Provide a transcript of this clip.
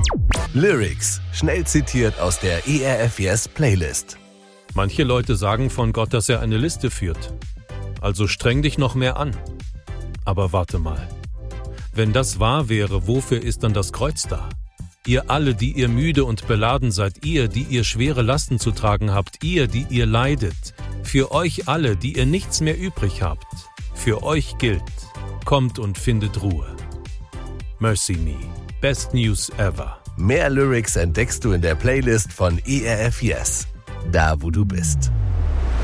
Lyrics, schnell zitiert aus der ERF Yes Playlist. Manche Leute sagen von Gott, dass er eine Liste führt. Also streng dich noch mehr an. Aber warte mal. Wenn das wahr wäre, wofür ist dann das Kreuz da? Ihr alle, die ihr müde und beladen seid, ihr, die ihr schwere Lasten zu tragen habt, ihr, die ihr leidet, für euch alle, die ihr nichts mehr übrig habt, für euch gilt, kommt und findet Ruhe. Mercy Me. Best News ever. Mehr Lyrics entdeckst du in der Playlist von ERF Yes. Da, wo du bist.